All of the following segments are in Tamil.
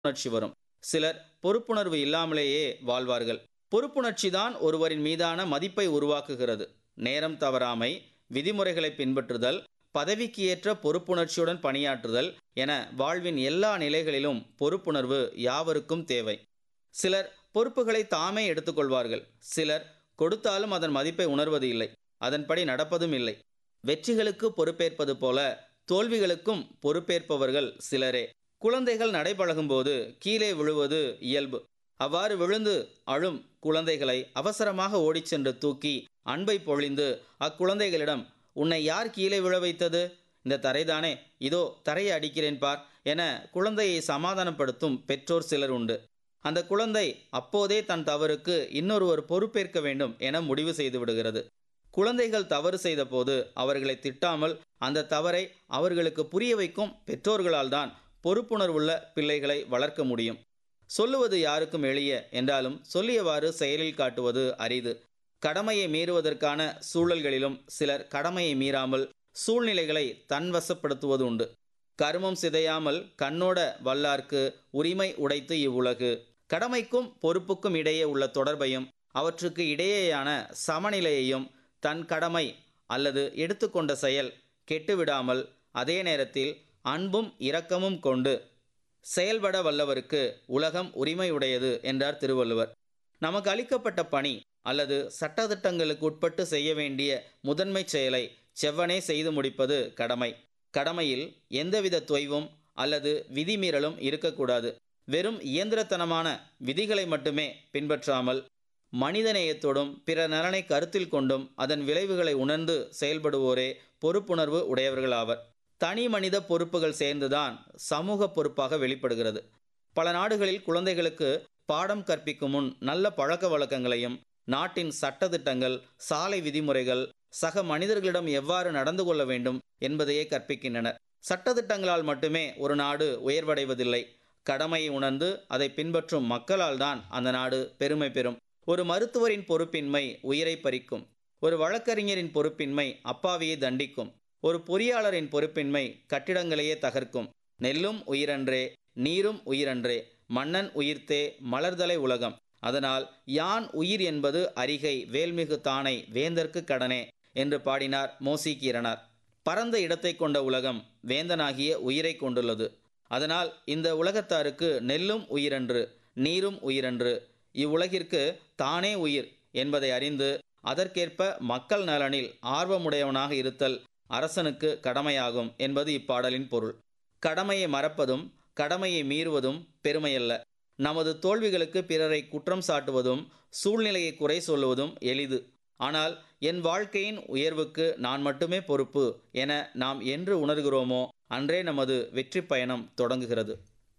உணர்ச்சி வரும். சிலர் பொறுப்புணர்வு இல்லாமலேயே வாழ்வார்கள். பொறுப்புணர்ச்சி தான் ஒருவரின் மீதான மதிப்பை உருவாக்குகிறது. நேரம் தவறாமை, விதிமுறைகளை பின்பற்றுதல், பதவிக்கு ஏற்ற பொறுப்புணர்ச்சியுடன் பணியாற்றுதல் என வாழ்வின் எல்லா நிலைகளிலும் பொறுப்புணர்வு யாவருக்கும் தேவை. சிலர் பொறுப்புகளை தாமே எடுத்துக்கொள்வார்கள். சிலர் கொடுத்தாலும் அதன் மதிப்பை உணர்வது இல்லை, அதன்படி நடப்பதும் இல்லை. வெற்றிகளுக்கு பொறுப்பேற்பது போல தோல்விகளுக்கும் பொறுப்பேற்பவர்கள் சிலரே. குழந்தைகள் நடைபழகும்போது கீழே விழுவது இயல்பு. அவ்வாறு விழுந்து அழும் குழந்தைகளை அவசரமாக ஓடிச் சென்று தூக்கி அன்பை பொழிந்து அக்குழந்தைகளிடம், உன்னை யார் கீழே விழ வைத்தது? இந்த தரைதானே, இதோ தரையை அடிக்கிறேன் பார் என குழந்தையை சமாதானப்படுத்தும் பெற்றோர் சிலர் உண்டு. அந்த குழந்தை அப்போதே தன் தவறுக்கு இன்னொருவர் பொறுப்பேற்க வேண்டும் என முடிவு செய்து விடுகிறது. குழந்தைகள் தவறு செய்த போது அவர்களை திட்டாமல் அந்த தவறை அவர்களுக்கு புரிய வைக்கும் பெற்றோர்களால் தான் பொறுப்புணர்வுள்ள பிள்ளைகளை வளர்க்க முடியும். சொல்லுவது யாருக்கும் எளிய என்றாலும் சொல்லியவாறு செயலில் காட்டுவது அரிது. கடமையை மீறுவதற்கான சூழல்களிலும் சிலர் கடமையை மீறாமல் சூழ்நிலைகளை தன்வசப்படுத்துவது உண்டு. கருமம் சிதையாமல் கண்ணோட வல்லார்க்கு உரிமை உடைத்து இவ்வுலகு. கடமைக்கும் பொறுப்புக்கும் இடையே உள்ள தொடர்பையும் அவற்றுக்கு இடையேயான சமநிலையையும் தன் கடமை அல்லது எடுத்துக்கொண்ட செயல் கெட்டுவிடாமல் அதே நேரத்தில் அன்பும் இரக்கமும் கொண்டு செயல்பட வல்லவருக்கு உலகம் உரிமையுடையது என்றார் திருவள்ளுவர். நமக்கு அளிக்கப்பட்ட பணி அல்லது சட்டதிட்டங்களுக்கு உட்பட்டு செய்ய வேண்டிய முதன்மை செயலை செவ்வனே செய்து முடிப்பது கடமை. கடமையில் எந்தவித தொய்வும் அல்லது விதிமீறலும் இருக்கக்கூடாது. வெறும் இயந்திரத்தனமான விதிகளை மட்டுமே பின்பற்றாமல் மனிதநேயத்தோடும் பிற நலனை கருத்தில் கொண்டும் அதன் விளைவுகளை உணர்ந்து செயல்படுவோரே பொறுப்புணர்வு உடையவர்களாவர். தனி மனித பொறுப்புகள் சேர்ந்துதான் சமூக பொறுப்பாக வெளிப்படுகிறது. பல நாடுகளில் குழந்தைகளுக்கு பாடம் கற்பிக்கும் முன் நல்ல பழக்க வழக்கங்களையும் நாட்டின் சட்டதிட்டங்கள், சாலை விதிமுறைகள், சக மனிதர்களிடம் எவ்வாறு நடந்து கொள்ள வேண்டும் என்பதையே கற்பிக்கின்றனர். சட்டதிட்டங்களால் மட்டுமே ஒரு நாடு உயர்வடைவதில்லை. கடமையை உணர்ந்து அதை பின்பற்றும் மக்களால் தான் அந்த நாடு பெருமை பெறும். ஒரு மருத்துவரின் பொறுப்பின்மை உயிரை பறிக்கும். ஒரு வழக்கறிஞரின் பொறுப்பின்மை அப்பாவியை தண்டிக்கும். ஒரு பொறியாளரின் பொறுப்பின்மை கட்டிடங்களையே தகர்க்கும். நெல்லும் உயிரன்றே, நீரும் உயிரன்றே, மன்னன் உயிர்த்தே மலர்தலை உலகம். அதனால் யான் உயிர் என்பது அரிகை வேல்மிகு தானை வேந்தற்கு கடனே என்று பாடினார் மோசிகீரனார். பரந்த இடத்தை கொண்ட உலகம் வேந்தனாகிய உயிரை கொண்டுள்ளது. அதனால் இந்த உலகத்தாருக்கு நெல்லும் உயிரன்று, நீரும் உயிரன்று, இவ்வுலகிற்கு தானே உயிர் என்பதை அறிந்து அதற்கேற்ப மக்கள் நலனில் ஆர்வமுடையவனாக இருத்தல் அரசனுக்கு கடமையாகும் என்பது இப்பாடலின் பொருள். கடமையை மறப்பதும் கடமையை மீறுவதும் பெருமையல்ல. நமது தோல்விகளுக்கு பிறரை குற்றம் சாட்டுவதும் சூழ்நிலையை குறை சொல்லுவதும் எளிது. ஆனால் என் வாழ்க்கையின் உயர்வுக்கு நான் மட்டுமே பொறுப்பு என நாம் என்று உணர்கிறோமோ அன்றே நமது வெற்றி பயணம் தொடங்குகிறது.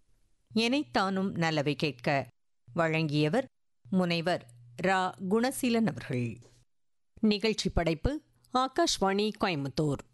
எனைத்தானும் நல்லவை கேட்க வழங்கியவர் முனைவர் ரா. குணசீலன் அவர்கள். நிகழ்ச்சி படைப்பு ஆகாஷ்வாணி கோயம்புத்தூர்.